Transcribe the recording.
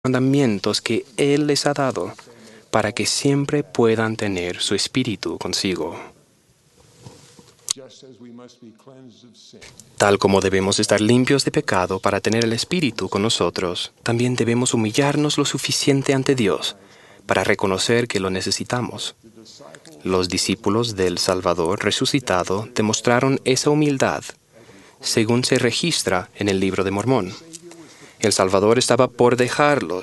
mandamientos que Él les ha dado, para que siempre puedan tener su espíritu consigo. Tal como debemos estar limpios de pecado para tener el espíritu con nosotros, también debemos humillarnos lo suficiente ante Dios para reconocer que lo necesitamos. Los discípulos del Salvador resucitado demostraron esa humildad, según se registra en el Libro de Mormón. El Salvador estaba por dejarlos